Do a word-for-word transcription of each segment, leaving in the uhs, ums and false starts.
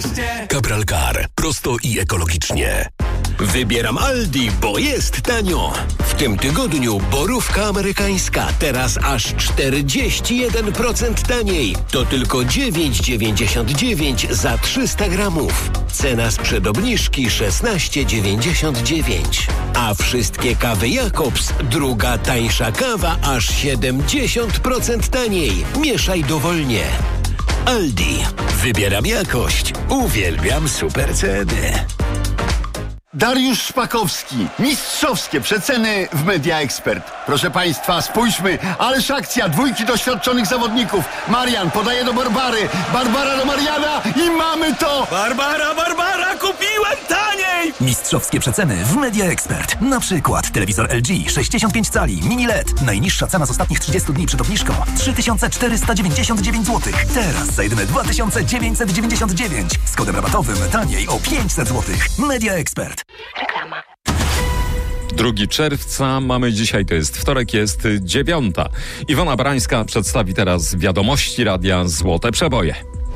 Cabral Car. Prosto i ekologicznie. Wybieram Aldi, bo jest tanio. W tym tygodniu borówka amerykańska teraz aż czterdzieści jeden procent taniej. To tylko dziewięć dziewięćdziesiąt dziewięć za trzysta gramów. Cena sprzed obniżki szesnaście dziewięćdziesiąt dziewięć. A wszystkie kawy Jakobs, druga tańsza kawa aż siedemdziesiąt procent taniej. Mieszaj dowolnie. Aldi. Wybieram jakość. Uwielbiam super ceny. Dariusz Szpakowski. Mistrzowskie przeceny w Media Expert. Proszę Państwa, spójrzmy. Ależ akcja dwójki doświadczonych zawodników. Marian podaje do Barbary. Barbara do Mariana i mamy to! Barbara, Barbara, kupiłem taniej! Mistrzowskie przeceny w Media Expert. Na przykład telewizor L G sześćdziesiąt pięć cali, mini L E D. Najniższa cena z ostatnich trzydziestu dni przed obniżką trzy tysiące czterysta dziewięćdziesiąt dziewięć złotych. Teraz za jedyne dwa tysiące dziewięćset dziewięćdziesiąt dziewięć. Z kodem rabatowym taniej o pięćset złotych. Media Expert. Reklama. drugiego czerwca mamy dzisiaj, to jest wtorek, jest dziewiąta. Iwona Barańska przedstawi teraz wiadomości Radia Złote Przeboje.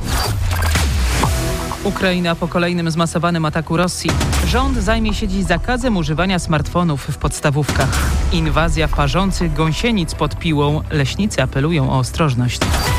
Ukraina po kolejnym zmasowanym ataku Rosji. Rząd zajmie się dziś zakazem używania smartfonów w podstawówkach. Inwazja parzących gąsienic pod Piłą. Leśnicy apelują o ostrożność.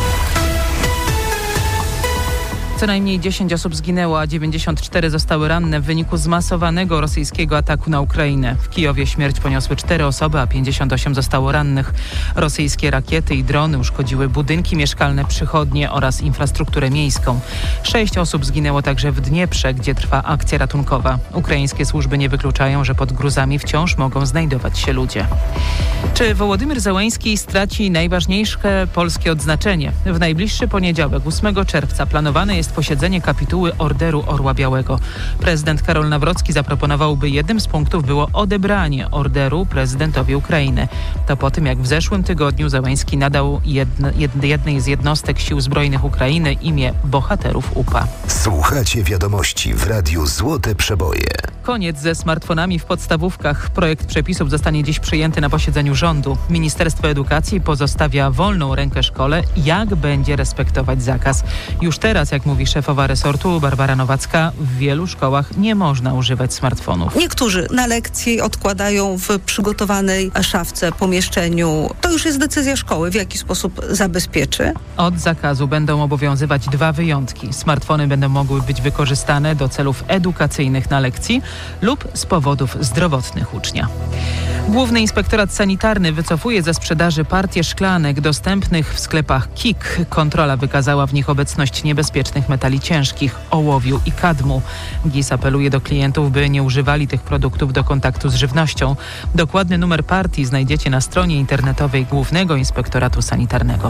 Co najmniej dziesięć osób zginęło, a dziewięćdziesiąt cztery zostały ranne w wyniku zmasowanego rosyjskiego ataku na Ukrainę. W Kijowie śmierć poniosły cztery osoby, a pięćdziesiąt osiem zostało rannych. Rosyjskie rakiety i drony uszkodziły budynki mieszkalne, przychodnie oraz infrastrukturę miejską. Sześć osób zginęło także w Dnieprze, gdzie trwa akcja ratunkowa. Ukraińskie służby nie wykluczają, że pod gruzami wciąż mogą znajdować się ludzie. Czy Wołodymyr Zełenski straci najważniejsze polskie odznaczenie? W najbliższy poniedziałek, ósmego czerwca, planowane jest posiedzenie kapituły Orderu Orła Białego. Prezydent Karol Nawrocki zaproponował, by jednym z punktów było odebranie orderu prezydentowi Ukrainy. To po tym, jak w zeszłym tygodniu Zełenski nadał jedne, jednej z jednostek Sił Zbrojnych Ukrainy imię Bohaterów U P A. Słuchacie wiadomości w Radiu Złote Przeboje. Koniec ze smartfonami w podstawówkach. Projekt przepisów zostanie dziś przyjęty na posiedzeniu rządu. Ministerstwo Edukacji pozostawia wolną rękę szkole, jak będzie respektować zakaz. Już teraz, jak mówi szefowa resortu Barbara Nowacka, w wielu szkołach nie można używać smartfonów. Niektórzy na lekcji odkładają w przygotowanej szafce, pomieszczeniu. To już jest decyzja szkoły, w jaki sposób zabezpieczy. Od zakazu będą obowiązywać dwa wyjątki. Smartfony będą mogły być wykorzystane do celów edukacyjnych na lekcji lub z powodów zdrowotnych ucznia. Główny Inspektorat Sanitarny wycofuje ze sprzedaży partie szklanek dostępnych w sklepach K I K. Kontrola wykazała w nich obecność niebezpiecznych metali ciężkich, ołowiu i kadmu. G I S apeluje do klientów, by nie używali tych produktów do kontaktu z żywnością. Dokładny numer partii znajdziecie na stronie internetowej Głównego Inspektoratu Sanitarnego.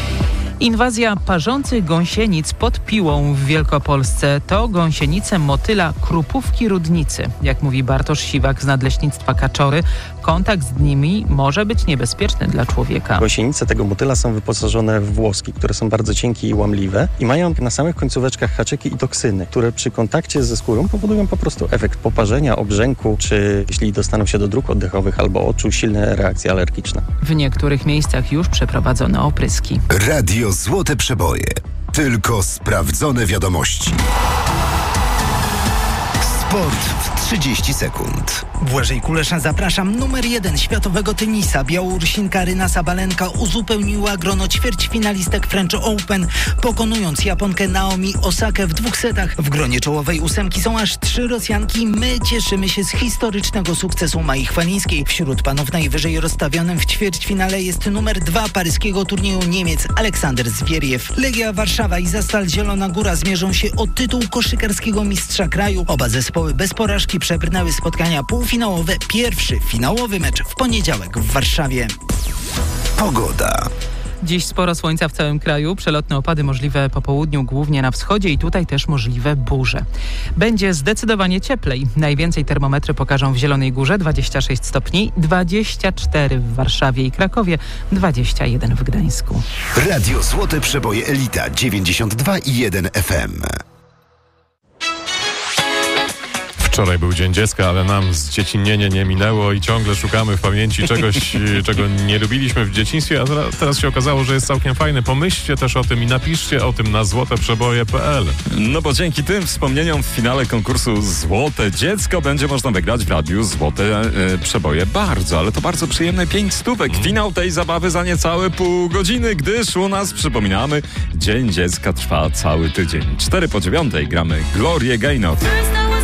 Inwazja parzących gąsienic pod Piłą w Wielkopolsce to gąsienice motyla krupówki rudnicy. Jak mówi Bartosz Siwak z Nadleśnictwa Kaczory, kontakt z nimi może być niebezpieczny dla człowieka. Gąsienice tego motyla są wyposażone w włoski, które są bardzo cienkie i łamliwe i mają na samych końcóweczkach haczyki i toksyny, które przy kontakcie ze skórą powodują po prostu efekt poparzenia, obrzęku, czy jeśli dostaną się do dróg oddechowych albo oczu, silne reakcje alergiczne. W niektórych miejscach już przeprowadzono opryski. Radio Złote Przeboje. Tylko sprawdzone wiadomości. Sport w trzydzieści sekund. Błażej Kulesza, zapraszam. Numer jeden światowego tenisa. Białorusinka Ryna Sabalenka uzupełniła grono ćwierćfinalistek French Open, pokonując Japonkę Naomi Osakę w dwóch setach. W gronie czołowej ósemki są aż trzy Rosjanki. My cieszymy się z historycznego sukcesu Mai Chwalińskiej. Wśród panów najwyżej rozstawionym w ćwierćfinale jest numer dwa paryskiego turnieju Niemiec Aleksander Zwieriew. Legia Warszawa i Zastal Zielona Góra zmierzą się o tytuł koszykarskiego mistrza kraju. Oba zespoły bez porażki przebrnęły spotkania półfinałowe. Pierwszy finałowy mecz w poniedziałek w Warszawie. Pogoda. Dziś sporo słońca w całym kraju, przelotne opady możliwe po południu, głównie na wschodzie i tutaj też możliwe burze. Będzie zdecydowanie cieplej. Najwięcej termometry pokażą w Zielonej Górze dwadzieścia sześć stopni, dwadzieścia cztery w Warszawie i Krakowie, dwadzieścia jeden w Gdańsku. Radio Złote Przeboje Elita dziewięćdziesiąt dwa i jeden F M. Wczoraj był Dzień Dziecka, ale nam zdziecinnienie nie minęło i ciągle szukamy w pamięci czegoś, czego nie lubiliśmy w dzieciństwie, a teraz się okazało, że jest całkiem fajne. Pomyślcie też o tym i napiszcie o tym na złoteprzeboje kropka p l. No bo dzięki tym wspomnieniom w finale konkursu Złote Dziecko będzie można wygrać w radiu Złote e, Przeboje. Bardzo, ale to bardzo przyjemne pięć stówek. Finał tej zabawy za niecałe pół godziny, gdyż u nas, przypominamy, Dzień Dziecka trwa cały tydzień. Cztery po dziewiątej gramy Glorię Gaynor.